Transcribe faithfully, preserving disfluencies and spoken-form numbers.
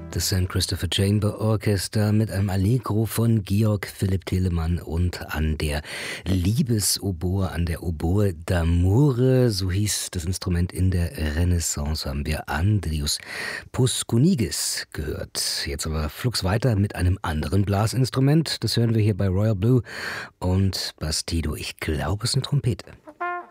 Das Saint Christopher Chamber Orchester mit einem Allegro von Georg Philipp Telemann und an der Liebesoboe, an der Oboe d'Amore, so hieß das Instrument in der Renaissance, haben wir Andrius Puskunigis gehört. Jetzt aber flugs weiter mit einem anderen Blasinstrument. Das hören wir hier bei Royal Blue und Bastido. Ich glaube, es ist eine Trompete.